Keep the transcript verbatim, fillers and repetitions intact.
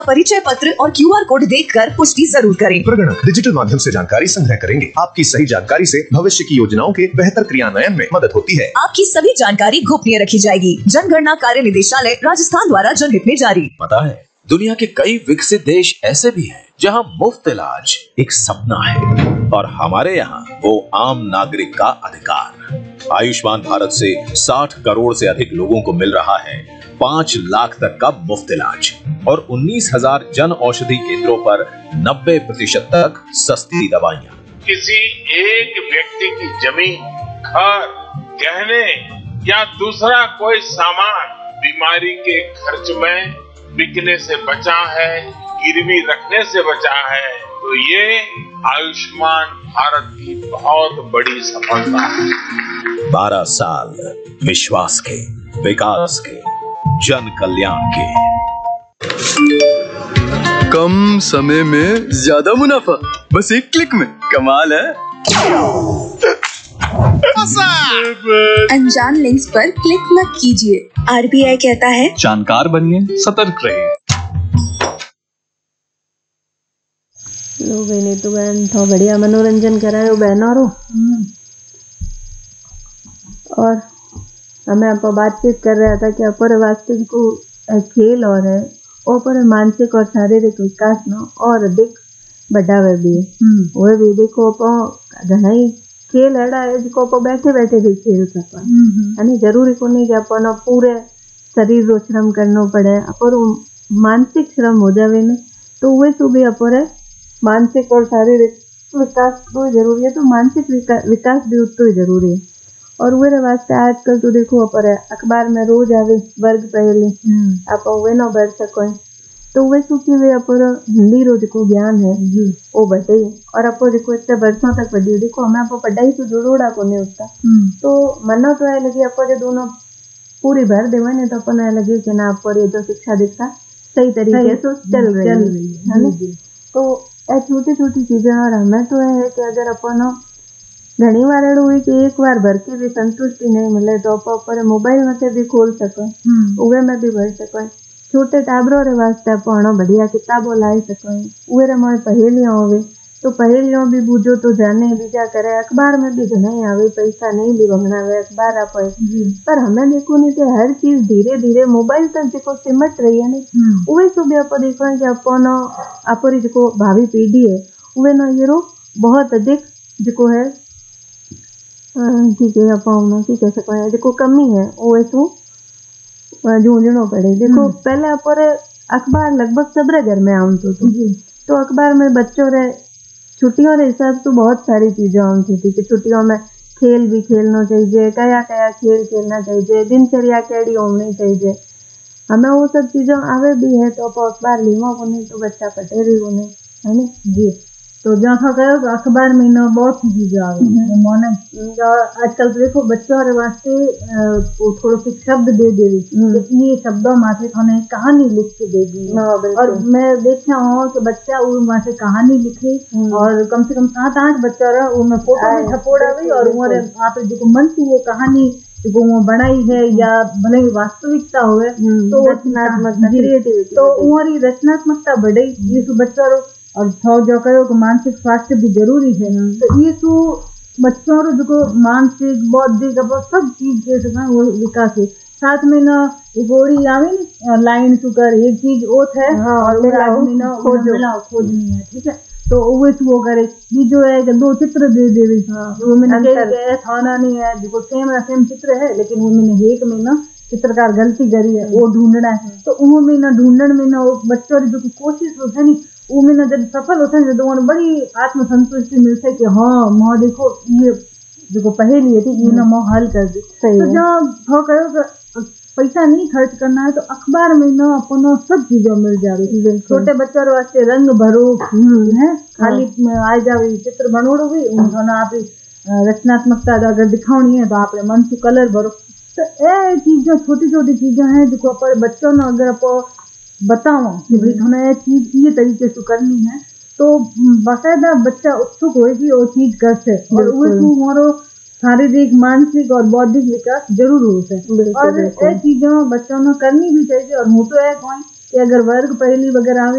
परिचय पत्र और क्यू आर कोड देखकर पुष्टि जरूर करें। प्रगणक डिजिटल माध्यम से जानकारी संग्रह करेंगे। आपकी सही जानकारी से भविष्य की योजनाओं के बेहतर क्रियान्वयन में मदद होती है। आपकी सभी जानकारी गोपनीय रखी जाएगी। जनगणना कार्य निदेशालय राजस्थान द्वारा जनहित में जारी। पता है, दुनिया के कई विकसित देश ऐसे भी हैं जहां मुफ्त इलाज एक सपना है और हमारे यहाँ वो आम नागरिक का अधिकार। आयुष्मान भारत से साठ करोड़ से अधिक लोगों को मिल रहा है पाँच लाख तक का मुफ्त इलाज और उन्नीस हजार जन औषधि केंद्रों पर नब्बे प्रतिशत तक सस्ती दवाइयाँ। किसी एक व्यक्ति की जमीन, घर, गहने या दूसरा कोई सामान बीमारी के खर्च में बिकने से बचा है, गिरवी रखने से बचा है, तो ये आयुष्मान भारत की बहुत बड़ी सफलता है। बारह साल विश्वास के, विकास के, जन कल्याण के। कम समय में ज्यादा मुनाफा, बस एक क्लिक में। कमाल है। अनजान लिंक्स पर क्लिक मत कीजिए। आर बी आई कहता है जानकार बनिए, सतर्क रहिए। लो बहने तो बहन तो बढ़िया मनोरंजन करायो बहनों। और हमें आप बातचीत कर रहा था कि अपर वास्तविक को खेल और है और मानसिक और शारीरिक विकास न और अधिक बढ़ावे भी है। वो भी देखो आप घना ही खेल एड़ा है जो आप बैठे बैठे भी खेल सको। यानी जरूरी को नहीं कि अपन पूरे शरीर रो श्रम करना पड़े, अपर मानसिक श्रम हो जावे ने तो वे तो भी अपर मानसिक और शारीरिक विकास तो जरूरी है, तो मानसिक विका, विकास भी उतना ही जरूरी है। और वे वास्ते आजकल तो देखो पर अखबार में रोज आवे वर्ग पहले आप वे न बढ़ सको, तो वे सुखी वे अपर हिंदी रो जो ज्ञान है वो बढ़े। और आप जो इतने वर्षों तक पढ़ी देखो हमें आप पढ़ाई तो जोड़ोड़ा को नहीं होता, तो मनो तो है लगे आप जो दोनों पूरी भर देवे ने तो अपन है लगे कि ना आप ये जो शिक्षा दीक्षा सही तरीके से चल रही है ना। तो ये छोटी छोटी चीजें और हमें तो है कि अगर अपन घनी बार एडो हुई कि एक बार भर के भी संतुष्टि नहीं मिले तो आप मोबाइल में से भी खोल सको, उवे में भी भर सको। छोटे टाबरों रे वास्ते अपन बढ़िया किताबों लाई सको, उवे रे मोए पहेलियां होवे तो पहेलियां भी बूझो तो जाने बीजा करे। अखबार में भी घने आवे, पैसा नहीं भी भंगनावे अखबार आप, पर हमें देखो नहीं कि हर चीज धीरे धीरे मोबाइल तक जो सिमट रही है नहीं, उवे तो भी आप देखो कि अपन आपरी जो भावी पीढ़ी है उवे ना ये रो बहुत अधिक जो है ठीक है आप की कह सको है जो कमी है वो ऐसो जूझनो पड़े। देखो पहले आप अखबार लगभग सबरे घर में आमतो तो, तो अखबार में बच्चों रे छुट्टियों के हिसाब से बहुत सारी चीजें आमती थी कि छुट्टियों में खेल भी खेलना चाहिए, कया कया खेल खेलना चाहिए, दिनचर्या कैडी होनी चाहिए। हमें वो सब चीज़ें आवे भी है तो आप अखबार लीवा को नहीं तो बच्चा पटे भी को नहीं है ना जी। तो जहाँ कहो तो अखबार में ना बहुत सी चीजें आवे मोने आजकल तो देखो बच्चों रे वास्ते थोड़ो से शब्द दे देवी कि ये शब्दों माथे थाने कहानी लिख के दे दी। और मैं देखा हूँ कि बच्चा वो माथे कहानी लिखे और कम से कम सात आठ बच्चा रहा वो में फोटो भी छपोड़ा भी और वो आप जो मन से वो कहानी जो वो बनाई है या भले ही वास्तविकता हुए तो रचनात्मकता क्रिएटिविटी तो उमरी रचनात्मकता बढ़े ये तो बच्चा और थो जो कहो कि मानसिक स्वास्थ्य भी जरूरी है। तो ये तो बच्चों रो जो मानसिक बौद्धिक सब चीज के वो विकास है। साथ में ना गोड़ी आवे ना लाइन सुकर एक चीज ओथ है और आदमी ना खोजो खोजनी है ठीक है तो वो वो करे भी जो है कि दो चित्र दे देवे वो मैंने कह थाना नहीं है जो सेम सेम चित्र है लेकिन वो मैंने एक में ना चित्रकार गलती करी है वो ढूंढना है तो वो में ना ढूंढन में ना बच्चों जो कोशिश होता नहीं वो में जब सफल होते हैं तो बड़ी आत्मसंतुष्टि मिलती है कि हाँ माँ देखो ये जो पहेली है ये ना माँ हल कर दी। तो जब थो कहो पैसा नहीं खर्च करना है तो अखबार में ना अपन सब चीजें मिल जाए। छोटे बच्चों वास्ते रंग भरो है खाली आ जाए चित्र बनोड़ो भी आप रचनात्मकता अगर दिखानी है तो आप मन से कलर भरो। तो ये चीजें छोटी छोटी चीजें हैं जो अपन बच्चों ने अगर आप बताओ कि भाई हमें ये चीज ये तरीके से करनी है तो बाकायदा बच्चा उत्सुक होगी वो चीज करते और वो हमारो शारीरिक मानसिक और बौद्धिक विकास जरूर होता है। और ये चीजें बच्चों ने करनी भी चाहिए और वो तो है कोई कि अगर वर्ग पहली वगैरह